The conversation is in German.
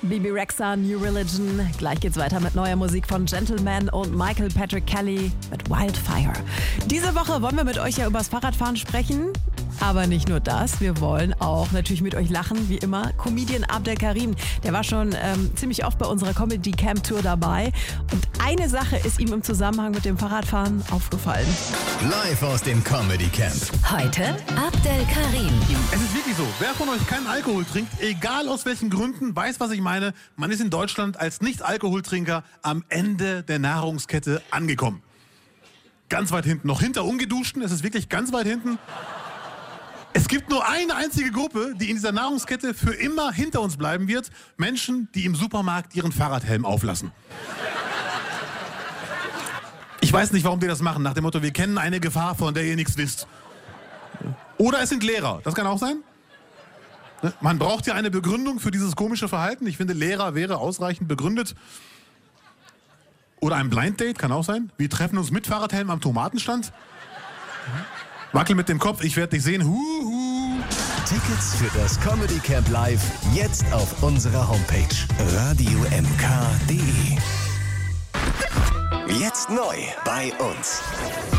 Bebe Rexha, New Religion. Gleich geht's weiter mit neuer Musik von Gentleman und Michael Patrick Kelly mit Wildfire. Diese Woche wollen wir mit euch ja übers Fahrradfahren sprechen. Aber nicht nur das, wir wollen auch natürlich mit euch lachen, wie immer. Comedian Abdel Karim, der war schon ziemlich oft bei unserer Comedy Camp Tour dabei. Und eine Sache ist ihm im Zusammenhang mit dem Fahrradfahren aufgefallen. Live aus dem Comedy Camp. Heute Abdel Karim. Es ist wirklich so, wer von euch keinen Alkohol trinkt, egal aus welchen Gründen, weiß, was ich meine. Man ist in Deutschland als Nicht-Alkoholtrinker am Ende der Nahrungskette angekommen. Ganz weit hinten, noch hinter Ungeduschten, es ist wirklich ganz weit hinten. Es gibt nur eine einzige Gruppe, die in dieser Nahrungskette für immer hinter uns bleiben wird. Menschen, die im Supermarkt ihren Fahrradhelm auflassen. Ich weiß nicht, warum die das machen, nach dem Motto, wir kennen eine Gefahr, von der ihr nichts wisst. Oder es sind Lehrer, das kann auch sein. Man braucht ja eine Begründung für dieses komische Verhalten. Ich finde, Lehrer wäre ausreichend begründet. Oder ein Blind Date, kann auch sein. Wir treffen uns mit Fahrradhelm am Tomatenstand. Wackel mit dem Kopf, ich werde dich sehen. Tickets für das Comedy Camp Live jetzt auf unserer Homepage radiomk.de. Jetzt neu bei uns.